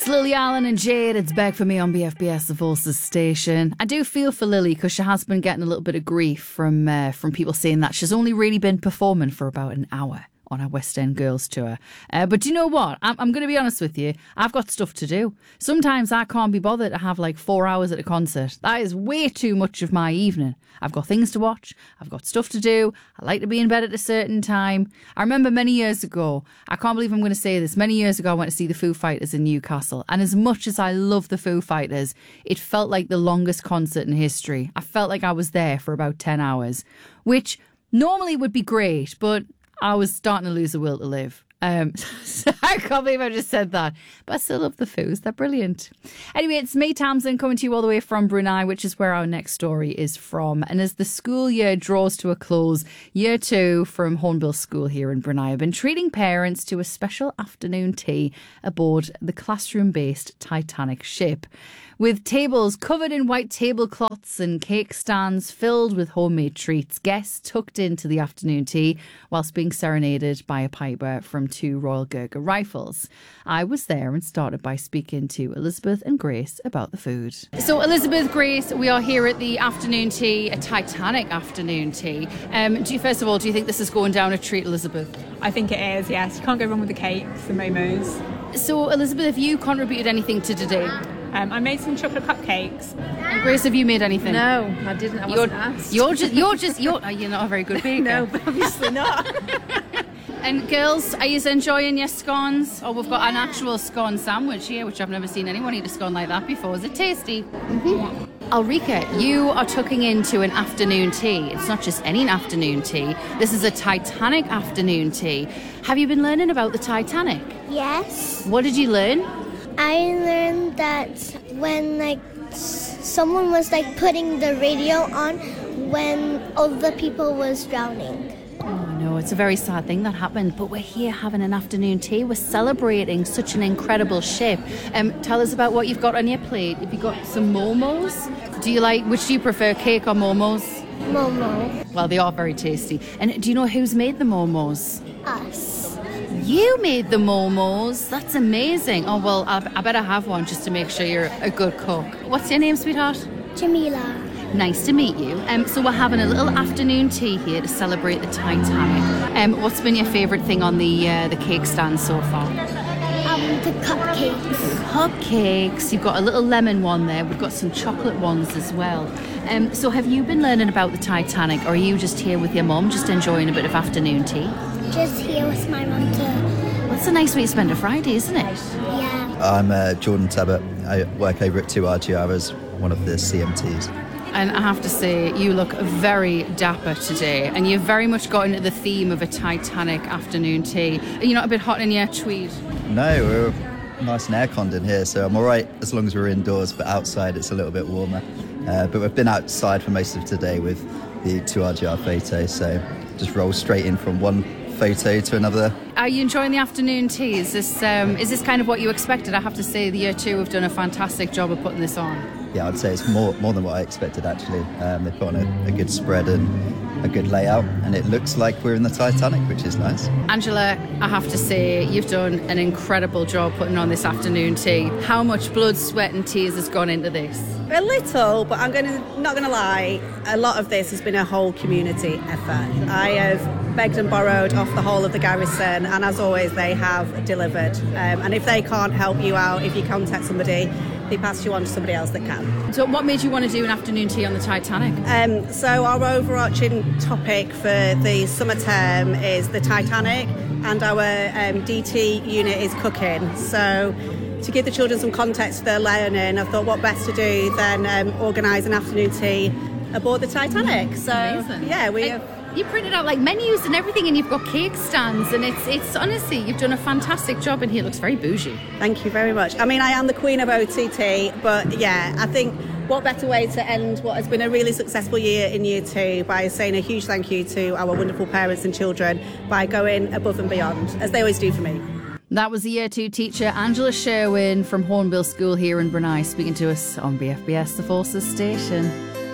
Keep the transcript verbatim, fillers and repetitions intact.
It's Lily Allen and Jade. It's back for me on B F B S, the Forces station. I do feel for Lily because she has been getting a little bit of grief from uh, from people saying that she's only really been performing for about an hour on our West End Girls tour. Uh, but do you know what? I'm, I'm going to be honest with you. I've got stuff to do. Sometimes I can't be bothered to have like four hours at a concert. That is way too much of my evening. I've got things to watch. I've got stuff to do. I like to be in bed at a certain time. I remember many years ago, I can't believe I'm going to say this, many years ago I went to see the Foo Fighters in Newcastle. And as much as I love the Foo Fighters, it felt like the longest concert in history. I felt like I was there for about ten hours, which normally would be great, but I was starting to lose the will to live. Um, so I can't believe I just said that. But I still love the Foos. They're brilliant. Anyway, it's me, Tamsin, coming to you all the way from Brunei, which is where our next story is from. And as the school year draws to a close, year two from Hornbill School here in Brunei have been treating parents to a special afternoon tea aboard the classroom-based Titanic ship. With tables covered in white tablecloths and cake stands filled with homemade treats, guests tucked into the afternoon tea whilst being serenaded by a piper from two Royal Gurkha rifles. I was there and started by speaking to Elizabeth and Grace about the food. So Elizabeth, Grace, we are here at the afternoon tea, a Titanic afternoon tea. Um, do you, first of all, do you think this is going down a treat, Elizabeth? I think it is, yes. You can't go wrong with the cakes, the momos. So Elizabeth, have you contributed anything to today? Um, I made some chocolate cupcakes. And Grace, have you made anything? No, I didn't. I wasn't you're, asked. You're just, you're just, you're, oh, you're not a very good baker. No, obviously not. And girls, are you enjoying your scones? Oh, we've got yeah. an actual scone sandwich here, which I've never seen anyone eat a scone like that before. Is it tasty? Mm-hmm. Ulrika, you are tucking into an afternoon tea. It's not just any afternoon tea. This is a Titanic afternoon tea. Have you been learning about the Titanic? Yes. What did you learn? I learned that when like someone was like putting the radio on when other people was drowning. Oh no, it's a very sad thing that happened, but we're here having an afternoon tea. We're celebrating such an incredible ship. Um, tell us about what you've got on your plate. Have you got some momos? Do you like, which do you prefer, cake or momos? Momo. Well, they are very tasty. And do you know who's made the momos? Us. You made the momos. That's amazing. Oh, well, I, I better have one just to make sure you're a good cook. What's your name, sweetheart? Jamila. Nice to meet you. Um, so we're having a little afternoon tea here to celebrate the Titanic. Um, what's been your favourite thing on the uh, the cake stand so far? Um, the cupcakes. Cupcakes. You've got a little lemon one there. We've got some chocolate ones as well. Um, so have you been learning about the Titanic, or are you just here with your mum, just enjoying a bit of afternoon tea? Just here with my mum too. Well, that's a nice way to spend a Friday, isn't it? Yeah. I'm uh, Jordan Tabbert. I work over at two R G R as one of the C M Ts. And I have to say, you look very dapper today, and you've very much got into the theme of a Titanic afternoon tea. Are you not a bit hot in your tweed? No, we're nice and air-conned in here, so I'm all right as long as we're indoors, but outside it's a little bit warmer. Uh, but we've been outside for most of today with the two R G R photo, so just roll straight in from one photo to another. Are you enjoying the afternoon tea? Is this, um, is this kind of what you expected? I have to say, the year two have done a fantastic job of putting this on. Yeah, I'd say it's more more than what I expected, actually. Um, they've got on a, a good spread and a good layout, and it looks like we're in the Titanic, which is nice. Angela, I have to say, you've done an incredible job putting on this afternoon tea. How much blood, sweat and tears has gone into this? A little, but I'm going to not going to lie, a lot of this has been a whole community effort. I have begged and borrowed off the whole of the garrison, and as always, they have delivered. Um, and if they can't help you out, if you contact somebody, they pass you on to somebody else that can. So what made you want to do an afternoon tea on the Titanic? Um, so our overarching topic for the summer term is the Titanic, and our um, D T unit is cooking. So to give the children some context for their learning, I thought what best to do than um, organise an afternoon tea aboard the Titanic. So amazing. Yeah, we and have... You printed out like menus and everything, and you've got cake stands, and it's it's honestly, you've done a fantastic job, and here it looks very bougie. Thank you very much. I mean, I am the queen of O T T, but yeah, I think what better way to end what has been a really successful year in year two by saying a huge thank you to our wonderful parents and children by going above and beyond, as they always do for me. That was the year two teacher Angela Sherwin from Hornbill School here in Brunei speaking to us on B F B S, the Forces station.